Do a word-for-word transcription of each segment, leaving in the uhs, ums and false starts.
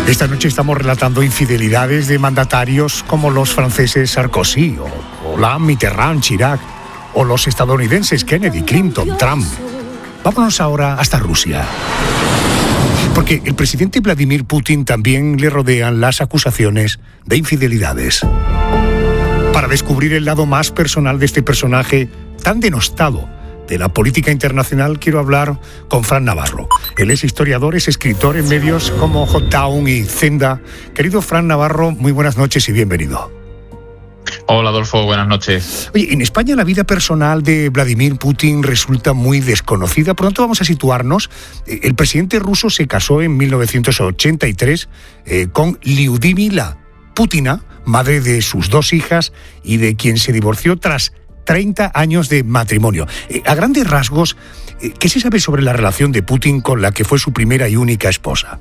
Esta noche estamos relatando infidelidades de mandatarios como los franceses Sarkozy, o Hollande, Mitterrand, Chirac, o los estadounidenses Kennedy, Clinton, Trump. Vámonos ahora hasta Rusia. Porque el presidente Vladimir Putin también le rodean las acusaciones de infidelidades. Para descubrir el lado más personal de este personaje tan denostado de la política internacional, quiero hablar con Fran Navarro. Él es historiador, es escritor en medios como Hot Town y Zenda. Querido Fran Navarro, muy buenas noches y bienvenido. Hola Adolfo, buenas noches. Oye, en España la vida personal de Vladimir Putin resulta muy desconocida. Pronto vamos a situarnos. El presidente ruso se casó en mil novecientos ochenta y tres eh, con Lyudmila Putina, madre de sus dos hijas y de quien se divorció tras treinta años de matrimonio. Eh, a grandes rasgos, eh, ¿qué se sabe sobre la relación de Putin con la que fue su primera y única esposa?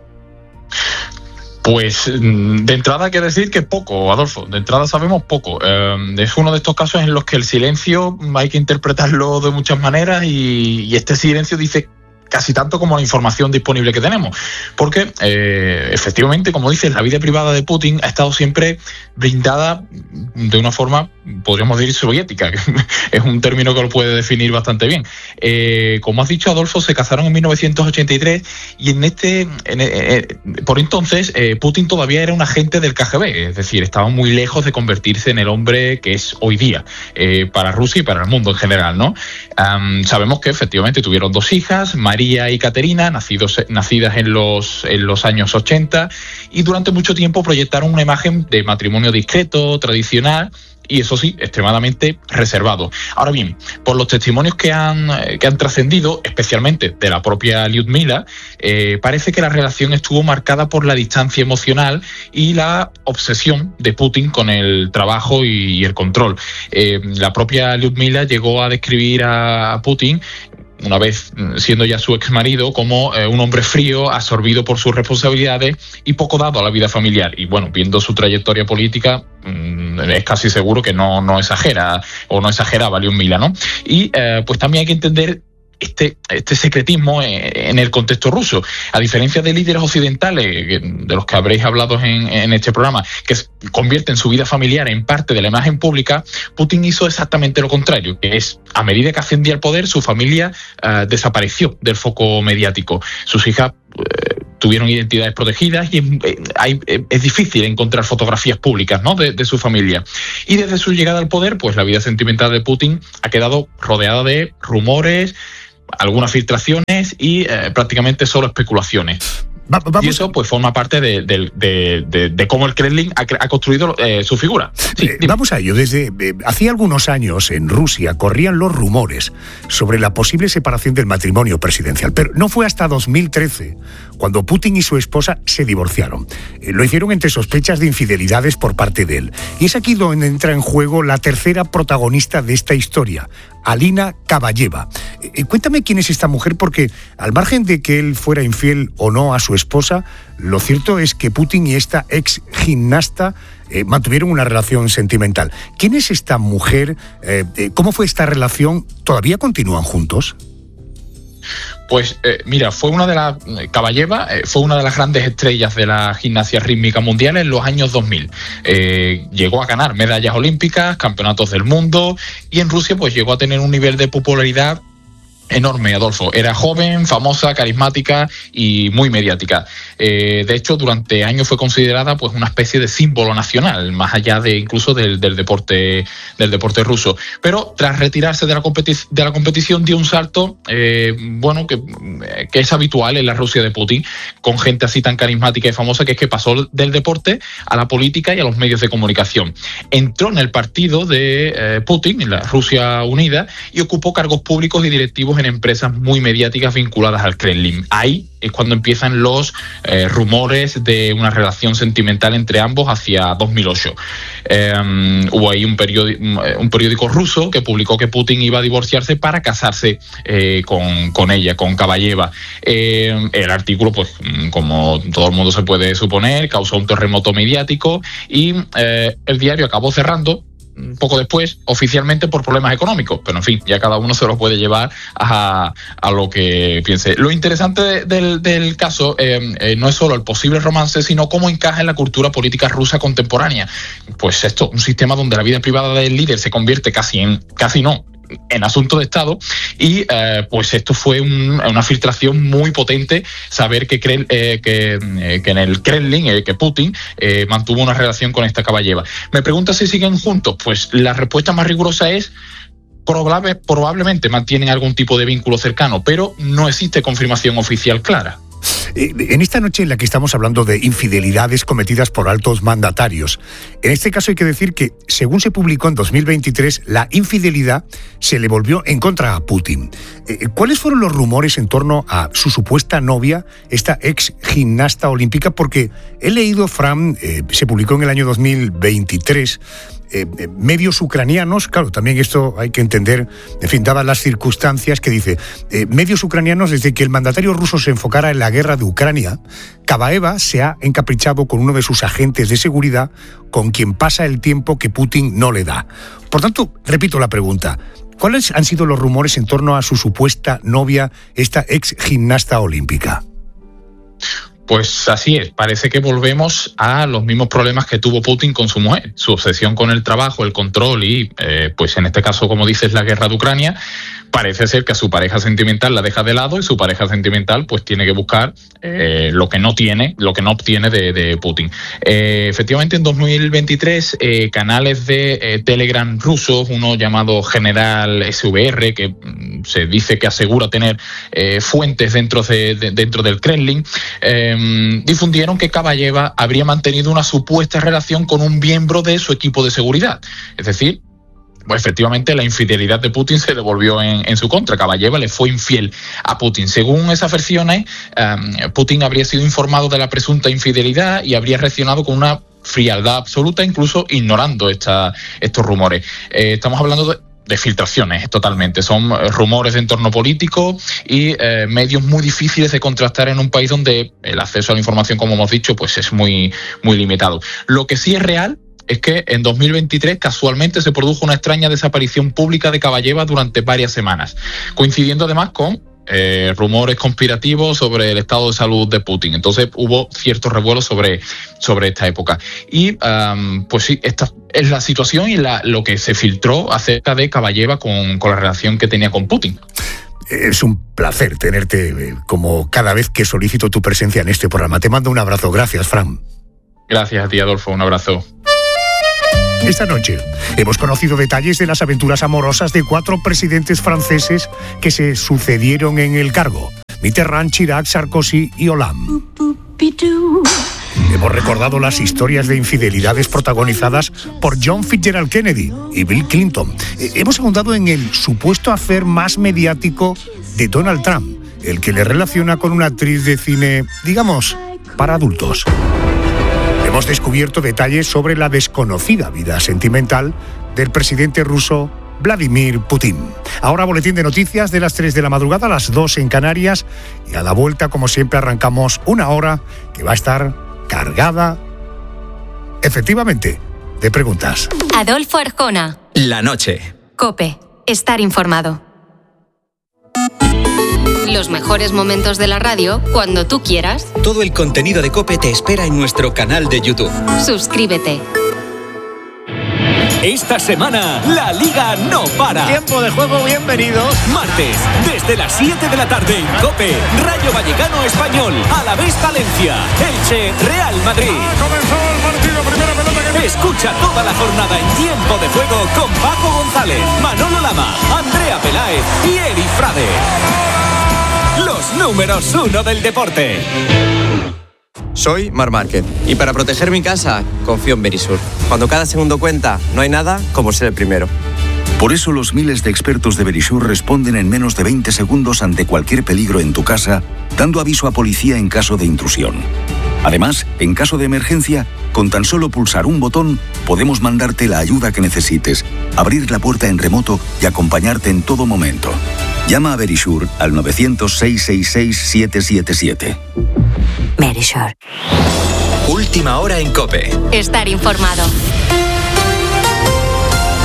Pues de entrada hay que decir que poco, Adolfo, de entrada sabemos poco. Eh, es uno de estos casos en los que el silencio hay que interpretarlo de muchas maneras y, y este silencio dice casi tanto como la información disponible que tenemos. Porque, eh, efectivamente, como dices, la vida privada de Putin ha estado siempre brindada de una forma, podríamos decir, soviética, que es un término que lo puede definir bastante bien. Eh, como has dicho, Adolfo, se casaron en mil novecientos ochenta y tres y en este, en, eh, por entonces, eh, Putin todavía era un agente del K G B, es decir, estaba muy lejos de convertirse en el hombre que es hoy día, eh, para Rusia y para el mundo en general, ¿no? Um, sabemos que efectivamente tuvieron dos hijas, María y Caterina, nacidos, nacidas en los, en los años ochenta, y durante mucho tiempo proyectaron una imagen de matrimonio discreto, tradicional, y eso sí, extremadamente reservado. Ahora bien, por los testimonios que han, que han trascendido, especialmente de la propia Lyudmila, eh, parece que la relación estuvo marcada por la distancia emocional y la obsesión de Putin con el trabajo y, y el control. Eh, la propia Lyudmila llegó a describir a Putin, una vez siendo ya su exmarido, como eh, un hombre frío, absorbido por sus responsabilidades y poco dado a la vida familiar. Y bueno, viendo su trayectoria política, mmm, es casi seguro que no, no exagera, o no exageraba Lyudmila, ¿no? Y eh, pues también hay que entender Este, este secretismo en el contexto ruso. A diferencia de líderes occidentales, de los que habréis hablado en, en este programa, que convierten su vida familiar en parte de la imagen pública, Putin hizo exactamente lo contrario, que es, a medida que ascendía al poder, su familia uh, desapareció del foco mediático. Sus hijas uh, tuvieron identidades protegidas y eh, hay, eh, es difícil encontrar fotografías públicas, ¿no?, de, de su familia. Y desde su llegada al poder, pues la vida sentimental de Putin ha quedado rodeada de rumores, algunas filtraciones y eh, prácticamente solo especulaciones. Va, vamos. Y eso pues forma parte de, de, de, de, de cómo el Kremlin ha, ha construido eh, su figura. Sí, eh, vamos a ello. Desde eh, hacía algunos años en Rusia corrían los rumores sobre la posible separación del matrimonio presidencial, pero no fue hasta dos mil trece cuando Putin y su esposa se divorciaron. Eh, lo hicieron entre sospechas de infidelidades por parte de él. Y es aquí donde entra en juego la tercera protagonista de esta historia, Alina Kabayeva. Eh, cuéntame quién es esta mujer, porque al margen de que él fuera infiel o no a su esposa, lo cierto es que Putin y esta ex gimnasta eh, mantuvieron una relación sentimental. ¿Quién es esta mujer? Eh, eh, ¿Cómo fue esta relación? ¿Todavía continúan juntos? Pues eh, mira, fue una de las Kabayeva eh, fue una de las grandes estrellas de la gimnasia rítmica mundial en los años dos mil. Eh, llegó a ganar medallas olímpicas, campeonatos del mundo, y en Rusia pues llegó a tener un nivel de popularidad enorme, Adolfo. Era joven, famosa, carismática y muy mediática. Eh, de hecho, durante años fue considerada pues una especie de símbolo nacional, más allá de incluso del, del deporte del deporte ruso. Pero tras retirarse de la, competi- de la competición dio un salto, eh, bueno, que, que es habitual en la Rusia de Putin, con gente así tan carismática y famosa, que es que pasó del deporte a la política y a los medios de comunicación. Entró en el partido de eh, Putin, en la Rusia Unida, y ocupó cargos públicos y directivos en empresas muy mediáticas vinculadas al Kremlin. Ahí es cuando empiezan los eh, rumores de una relación sentimental entre ambos hacia dos mil ocho. Eh, hubo ahí un, periódico, un periódico ruso que publicó que Putin iba a divorciarse para casarse eh, con, con ella, con Kabayeva. Eh, el artículo, pues como todo el mundo se puede suponer, causó un terremoto mediático y eh, el diario acabó cerrando poco después, oficialmente por problemas económicos, pero en fin, ya cada uno se lo puede llevar a, a lo que piense. Lo interesante de, del, del caso eh, eh, no es solo el posible romance, sino cómo encaja en la cultura política rusa contemporánea. Pues esto, un sistema donde la vida privada del líder se convierte casi en, casi no, en asunto de Estado, y eh, pues esto fue un, una filtración muy potente, saber que, Krel, eh, que, eh, que en el Kremlin, eh, que Putin eh, mantuvo una relación con esta Kaballeva. Me pregunta si siguen juntos. Pues la respuesta más rigurosa es probable, probablemente mantienen algún tipo de vínculo cercano, pero no existe confirmación oficial clara. En esta noche en la que estamos hablando de infidelidades cometidas por altos mandatarios, en este caso hay que decir que, según se publicó en dos mil veintitrés, la infidelidad se le volvió en contra a Putin. ¿Cuáles fueron los rumores en torno a su supuesta novia, esta ex gimnasta olímpica? Porque he leído, Fran, eh, se publicó en el año dos mil veintitrés, Eh, medios ucranianos, claro, también esto hay que entender, en fin, dadas las circunstancias, que dice, eh, medios ucranianos, desde que el mandatario ruso se enfocara en la guerra de Ucrania, Kaballeva se ha encaprichado con uno de sus agentes de seguridad, con quien pasa el tiempo que Putin no le da. Por tanto, repito la pregunta, ¿cuáles han sido los rumores en torno a su supuesta novia, esta ex gimnasta olímpica? Pues así es, parece que volvemos a los mismos problemas que tuvo Putin con su mujer, su obsesión con el trabajo, el control y, eh, pues en este caso, como dices, la guerra de Ucrania. Parece ser que a su pareja sentimental la deja de lado y su pareja sentimental pues tiene que buscar eh, lo que no tiene, lo que no obtiene de, de Putin. Eh, efectivamente, en dos mil veintitrés, eh, canales de eh, Telegram rusos, uno llamado General S V R, que mm, se dice que asegura tener eh, fuentes dentro, de, de, dentro del Kremlin, eh, difundieron que Kaballeva habría mantenido una supuesta relación con un miembro de su equipo de seguridad. Es decir, pues efectivamente la infidelidad de Putin se devolvió en, en su contra. Kaballeva le fue infiel a Putin. Según esas versiones, um, Putin habría sido informado de la presunta infidelidad y habría reaccionado con una frialdad absoluta, incluso ignorando esta, estos rumores. Eh, estamos hablando de de filtraciones totalmente, son rumores de entorno político y eh, medios muy difíciles de contrastar en un país donde el acceso a la información, como hemos dicho, pues es muy, muy limitado. Lo que sí es real es que en dos mil veintitrés casualmente se produjo una extraña desaparición pública de Kaballeva durante varias semanas, coincidiendo además con eh, rumores conspirativos sobre el estado de salud de Putin. Entonces hubo ciertos revuelos sobre, sobre esta época. Y um, pues sí, esta es la situación y la, lo que se filtró acerca de Kaballeva con, con la relación que tenía con Putin. Es un placer tenerte eh, como cada vez que solicito tu presencia en este programa. Te mando un abrazo. Gracias, Fran. Gracias a ti, Adolfo. Un abrazo. Esta noche hemos conocido detalles de las aventuras amorosas de cuatro presidentes franceses que se sucedieron en el cargo: Mitterrand, Chirac, Sarkozy y Hollande. Hemos recordado las historias de infidelidades protagonizadas por John Fitzgerald Kennedy y Bill Clinton. Hemos ahondado en el supuesto afer más mediático de Donald Trump, el que le relaciona con una actriz de cine, digamos, para adultos. Hemos descubierto detalles sobre la desconocida vida sentimental del presidente ruso Vladimir Putin. Ahora boletín de noticias de las tres de la madrugada a las dos en Canarias, y a la vuelta, como siempre, arrancamos una hora que va a estar cargada, efectivamente, de preguntas. Adolfo Arjona. La noche. COPE. Estar informado. Los mejores momentos de la radio cuando tú quieras. Todo el contenido de COPE te espera en nuestro canal de YouTube. Suscríbete. Esta semana, la Liga no para. Tiempo de juego, bienvenidos. Martes, desde las siete de la tarde en COPE, Rayo Vallecano Español, Alavés Valencia, Elche, Real Madrid. Ha comenzado el partido, primera pelota que... Escucha toda la jornada en Tiempo de Juego con Paco González, Manolo Lama, Andrea Peláez y Eri Frade. Los números uno del deporte. Soy Marc Márquez y para proteger mi casa confío en Verisur. Cuando cada segundo cuenta, no hay nada como ser el primero. Por eso los miles de expertos de Verisur responden en menos de veinte segundos ante cualquier peligro en tu casa, dando aviso a policía en caso de intrusión. Además, en caso de emergencia, con tan solo pulsar un botón, podemos mandarte la ayuda que necesites, abrir la puerta en remoto y acompañarte en todo momento. Llama a Verisur al novecientos, seiscientos sesenta y seis, siete siete siete. Verisur. Última hora en COPE. Estar informado.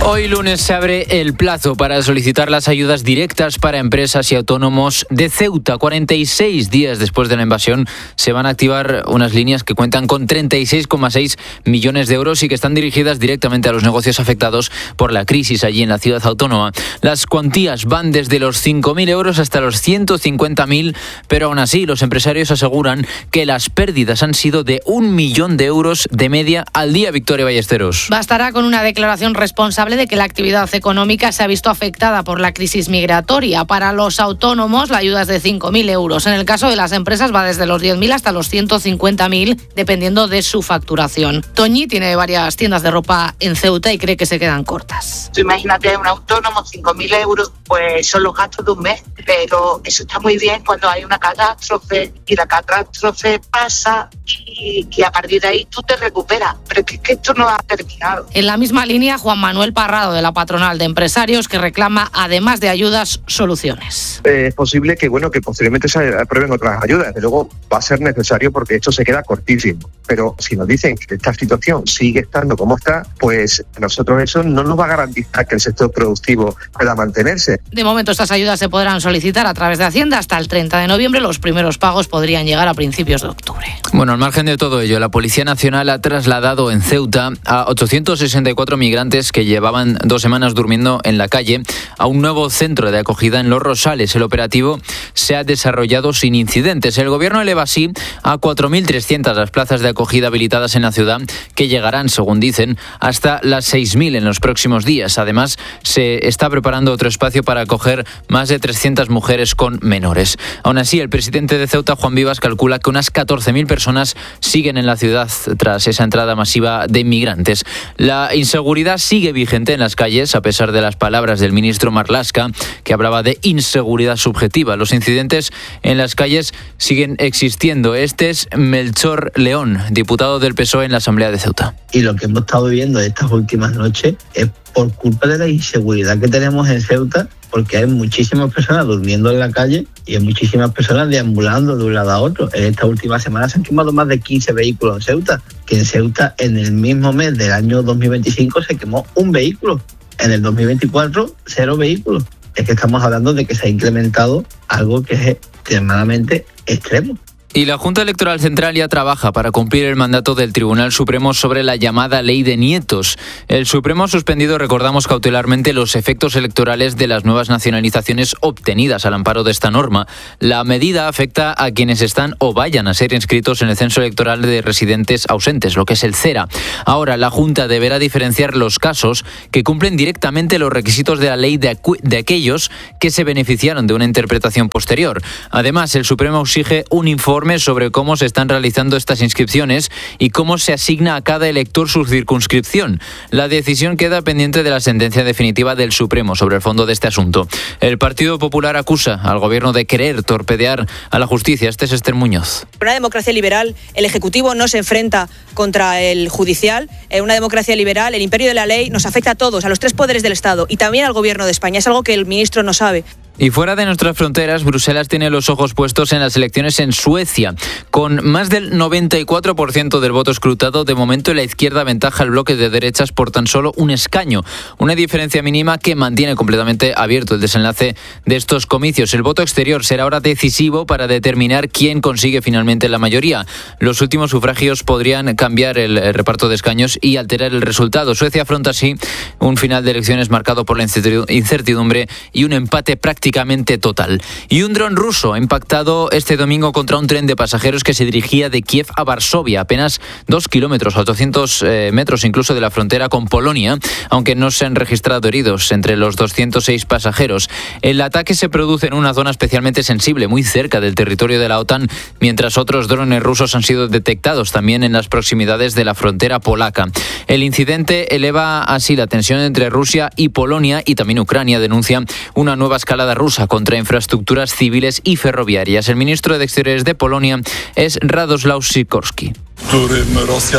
Hoy lunes se abre el plazo para solicitar las ayudas directas para empresas y autónomos de Ceuta. cuarenta y seis días después de la invasión se van a activar unas líneas que cuentan con treinta y seis coma seis millones de euros y que están dirigidas directamente a los negocios afectados por la crisis allí en la ciudad autónoma. Las cuantías van desde los cinco mil euros hasta los ciento cincuenta mil, pero aún así los empresarios aseguran que las pérdidas han sido de un millón de euros de media al día. Victoria Ballesteros. Bastará con una declaración responsable de que la actividad económica se ha visto afectada por la crisis migratoria. Para los autónomos, la ayuda es de cinco mil euros. En el caso de las empresas va desde los diez mil hasta los ciento cincuenta mil, dependiendo de su facturación. Toñi tiene varias tiendas de ropa en Ceuta y cree que se quedan cortas. Imagínate un autónomo, cinco mil euros, pues son los gastos de un mes. Pero eso está muy bien cuando hay una catástrofe y la catástrofe pasa y, y a partir de ahí tú te recuperas. Pero es que, que esto no ha terminado. En la misma línea, Juan Manuel Parrado, de la patronal de empresarios, que reclama, además de ayudas, soluciones. Eh, es posible que bueno que posteriormente se aprueben otras ayudas. Desde luego va a ser necesario porque esto se queda cortísimo. Pero si nos dicen que esta situación sigue estando como está, pues a nosotros eso no nos va a garantizar que el sector productivo pueda mantenerse. De momento estas ayudas se podrán solicitar a través de Hacienda hasta el treinta de noviembre. Los primeros pagos podrían llegar a principios de octubre. Bueno, al margen de todo ello, la Policía Nacional ha trasladado en Ceuta a ochocientos sesenta y cuatro migrantes que llevaban dos semanas durmiendo en la calle a un nuevo centro de acogida en Los Rosales. El operativo se ha desarrollado sin incidentes. El gobierno eleva así a cuatro mil trescientas las plazas de acogida habilitadas en la ciudad, que llegarán, según dicen, hasta las seis mil en los próximos días. Además, se está preparando otro espacio para acoger más de trescientas mujeres con menores. Aún así, el presidente de Ceuta, Juan Vivas, calcula que unas catorce mil personas siguen en la ciudad tras esa entrada masiva de inmigrantes. La inseguridad sigue vigente en las calles, a pesar de las palabras del ministro Marlaska, que hablaba de inseguridad subjetiva. Los incidentes en las calles siguen existiendo. Este es Melchor León, diputado del P S O E en la Asamblea de Ceuta. Y lo que hemos estado viviendo estas últimas noches es por culpa de la inseguridad que tenemos en Ceuta, porque hay muchísimas personas durmiendo en la calle y hay muchísimas personas deambulando de un lado a otro. En esta última semana se han quemado más de quince vehículos en Ceuta, que en Ceuta en el mismo mes del año dos mil veinticinco se quemó un vehículo. En el dos mil veinticuatro, cero vehículos. Es que estamos hablando de que se ha incrementado algo que es extremadamente extremo. Y la Junta Electoral Central ya trabaja para cumplir el mandato del Tribunal Supremo sobre la llamada Ley de Nietos. El Supremo ha suspendido, recordamos cautelarmente, los efectos electorales de las nuevas nacionalizaciones obtenidas al amparo de esta norma. La medida afecta a quienes están o vayan a ser inscritos en el Censo Electoral de Residentes Ausentes, lo que es el CERA. Ahora, la Junta deberá diferenciar los casos que cumplen directamente los requisitos de la ley de, acu- de aquellos que se beneficiaron de una interpretación posterior. Además, el Supremo exige un informe sobre cómo se están realizando estas inscripciones y cómo se asigna a cada elector su circunscripción. La decisión queda pendiente de la sentencia definitiva del Supremo sobre el fondo de este asunto. El Partido Popular acusa al gobierno de querer torpedear a la justicia. Este es Esther Muñoz. En una democracia liberal, el Ejecutivo no se enfrenta contra el Judicial. En una democracia liberal, el imperio de la ley nos afecta a todos, a los tres poderes del Estado y también al gobierno de España. Es algo que el ministro no sabe. Y fuera de nuestras fronteras, Bruselas tiene los ojos puestos en las elecciones en Suecia. Con más del noventa y cuatro por ciento del voto escrutado, de momento la izquierda aventaja al bloque de derechas por tan solo un escaño. Una diferencia mínima que mantiene completamente abierto el desenlace de estos comicios. El voto exterior será ahora decisivo para determinar quién consigue finalmente la mayoría. Los últimos sufragios podrían cambiar el reparto de escaños y alterar el resultado. Suecia afronta así un final de elecciones marcado por la incertidumbre y un empate práctico prácticamente total. Y un dron ruso ha impactado este domingo contra un tren de pasajeros que se dirigía de Kiev a Varsovia, apenas dos kilómetros, ochocientos eh, metros incluso de la frontera con Polonia, aunque no se han registrado heridos entre los doscientos seis pasajeros. El ataque se produce en una zona especialmente sensible, muy cerca del territorio de la OTAN, mientras otros drones rusos han sido detectados también en las proximidades de la frontera polaca. El incidente eleva así la tensión entre Rusia y Polonia, y también Ucrania denuncia una nueva escalada rusa contra infraestructuras civiles y ferroviarias. El ministro de Exteriores de Polonia es Radoslaw Sikorski. Rusia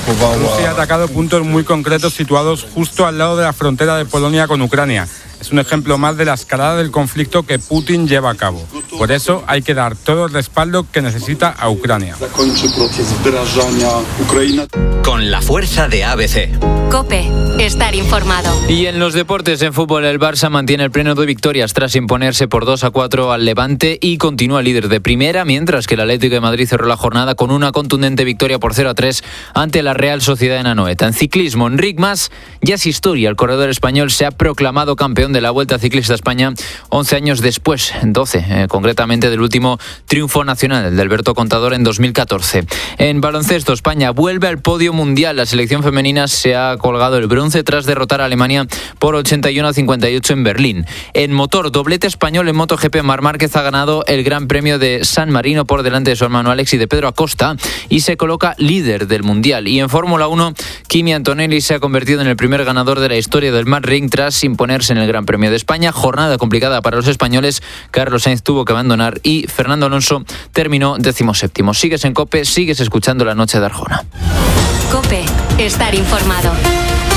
ha atacado puntos muy concretos situados justo al lado de la frontera de Polonia con Ucrania. Es un ejemplo más de la escalada del conflicto que Putin lleva a cabo. Por eso hay que dar todo el respaldo que necesita a Ucrania. Con la fuerza de A B C. COPE. estar informado. Y en los deportes, en fútbol, el Barça mantiene el pleno de victorias tras imponerse por dos a cuatro al Levante y continúa líder de primera, mientras que el Atlético de Madrid cerró la jornada con una contundente victoria por cero a tres ante la Real Sociedad de Anoeta. En ciclismo, Enric Mas ya es historia. El corredor español se ha proclamado campeón de la Vuelta Ciclista a España once años después, doce eh, concretamente, del último triunfo nacional, el de Alberto Contador en dos mil catorce. En baloncesto, España vuelve al podio mundial. La selección femenina se ha colgado el bronce tras derrotar a Alemania por ochenta y uno a cincuenta y ocho en Berlín. En motor, doblete español en MotoGP. Marc Márquez ha ganado el Gran Premio de San Marino por delante de su hermano Alex y de Pedro Acosta y se coloca líder del mundial. Y en Fórmula uno, Kimi Antonelli se ha convertido en el primer ganador de la historia del Mad Ring tras imponerse en el Gran Premio de España. Jornada complicada para los españoles. Carlos Sainz tuvo que abandonar y Fernando Alonso terminó decimoséptimo. Sigues en COPE, sigues escuchando La Noche de Arjona. COPE, estar informado.